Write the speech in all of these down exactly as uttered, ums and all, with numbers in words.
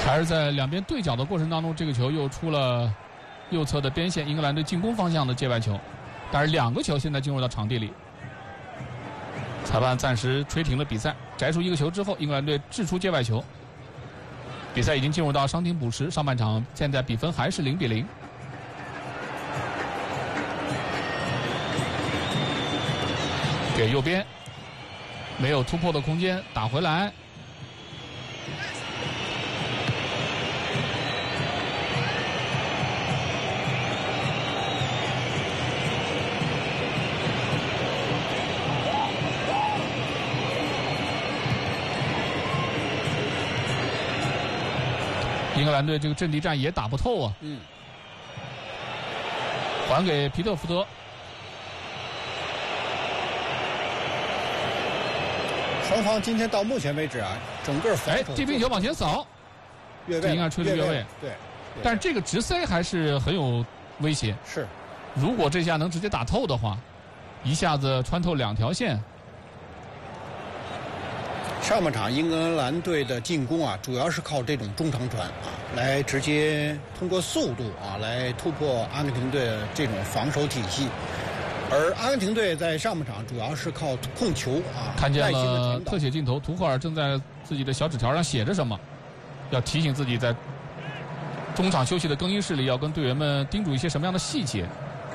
还是在两边对角的过程当中，这个球又出了右侧的边线，英格兰队进攻方向的界外球。但是两个球现在进入到场地里，裁判暂时吹停了比赛，摘出一个球之后，英格兰队掷出界外球。比赛已经进入到伤停补时，上半场现在比分还是零比零。给右边，没有突破的空间，打回来。英格兰队这个阵地战也打不透啊。 嗯。 还给皮特福德。 双方今天到目前为止啊，整个防守。 哎，这边球往前扫， 越位， 应该吹的越位。 对。 但是这个直塞还是很有威胁。 是。 如果这下能直接打透的话，一下子穿透两条线。 上半场英格兰队的进攻啊，主要是靠这种中长传啊，来直接通过速度啊来突破阿根廷队的这种防守体系。而阿根廷队在上半场主要是靠控球啊。 看见了特写镜头，图赫尔正在自己的小纸条上写着什么，要提醒自己在中场休息的更衣室里要跟队员们叮嘱一些什么样的细节。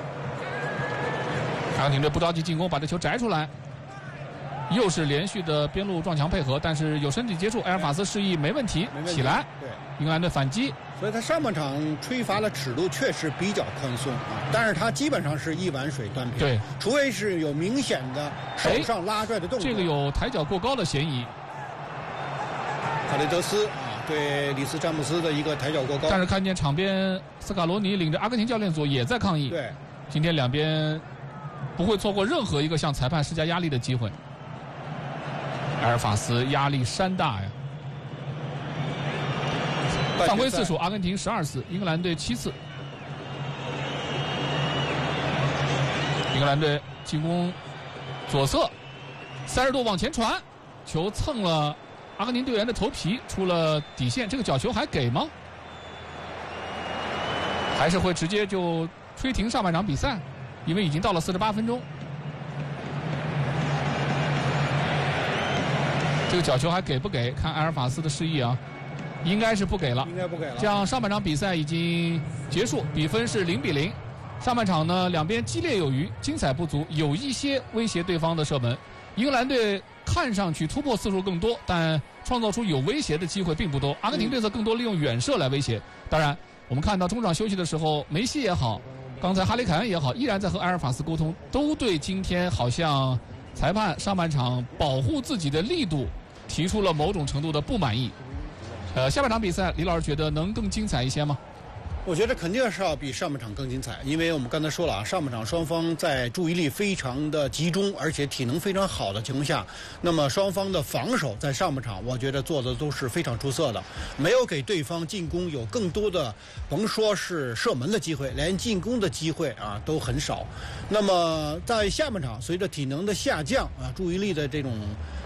阿根廷队不着急进攻，把这球摘出来。又是连续的边路撞墙配合，但是有身体接触，埃尔法斯示意没问题， 没问题起来。 对， 英格兰队反击， 所以他上半场吹罚的尺度确实比较宽松啊，但是他基本上是一碗水端平。 对， 除非是有明显的手上拉拽的动作。 这个有抬脚过高的嫌疑。 卡雷德斯啊，对里斯詹姆斯的一个抬脚过高。 但是看见场边斯卡罗尼领着阿根廷教练组也在抗议。 对， 今天两边不会错过任何一个向裁判施加压力的机会。埃尔法斯压力山大呀！犯规次数，阿根廷十二次，英格兰队七次。英格兰队进攻左侧，三十度往前传，球蹭了阿根廷队员的头皮，出了底线。这个角球还给吗？还是会直接就吹停上半场比赛？因为已经到了四十八分钟。这个角球还给不给？看埃尔法斯的示意啊，应该是不给了。 应该不给了。 这样上半场比赛已经结束，比分是零比零。上半场呢，两边激烈有余，精彩不足，有一些威胁对方的射门。英格兰队看上去突破次数更多，但创造出有威胁的机会并不多。阿根廷队则更多利用远射来威胁。当然，我们看到中场休息的时候，梅西也好，刚才哈里凯恩也好，依然在和埃尔法斯沟通，都对今天好像裁判上半场保护自己的力度提出了某种程度的不满意。呃，下半场比赛，李老师觉得能更精彩一些吗？ 我觉得肯定是要比上半场更精彩，因为我们刚才说了啊，上半场双方在注意力非常的集中，而且体能非常好的情况下，那么双方的防守在上半场我觉得做的都是非常出色的，没有给对方进攻有更多的，甭说是射门的机会，连进攻的机会啊都很少。那么在下半场随着体能的下降啊，注意力的这种